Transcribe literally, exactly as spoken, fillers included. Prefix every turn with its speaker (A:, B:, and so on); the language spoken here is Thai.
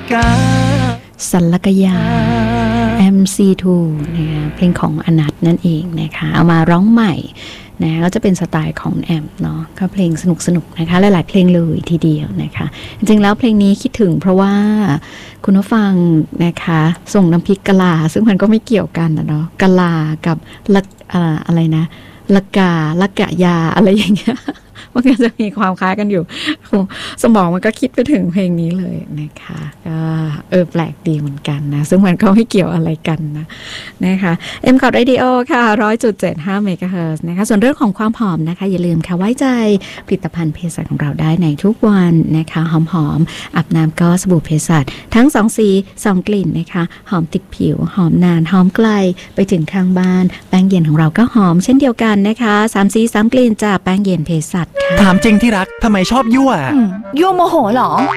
A: กา
B: สัลลกยา เอ็ม ซี ทู นะคะเพลงของอนัทนั่นเองนะคะเอามาร้องใหม่นะก็จะเป็นสไตล์ของแอมเนาะก็เพลงสนุกๆนะคะหลายๆเพลงเลยทีเดียวนะคะจริงๆแล้วเพลงนี้คิดถึงเพราะว่าคุณผู้ฟังนะคะส่งน้ำพริกกะลาซึ่งมันก็ไม่เกี่ยวกันนะเนาะกะลากับละอะไรนะละกาละกะยาอะไรอย่างเงี้ยมันก็จะมีความคล้ายกันอยู่สมองมันก็คิดไปถึงเพลงนี้เลยนะคะก็เออแปลกดีเหมือนกันนะซึ่งมันก็ไม่เกี่ยวอะไรกันนะนะคะเอ็มคอร์ดเรดิโอค่ะ หนึ่งร้อยจุดเจ็ดห้า เมกะเฮิรตซ์นะคะส่วนเรื่องของความหอมนะคะอย่าลืมค่ะไว้ใจผลิตภัณฑ์เภสัชของเราได้ในทุกวันนะคะหอมๆอาบน้ำก็สบู่เภสัชทั้งสองสีสองกลิ่นนะคะหอมติดผิวหอมนานหอมไกลไปถึงข้างบ้านแป้งเย็นของเราก็หอมเช่นเดียวกันนะคะสามสีสามกลิ่นจากแป้งเย็นเภสัช
A: ถามจริงที่รักทำไมชอบยั่ว
C: ยั่วโมโหเหรอ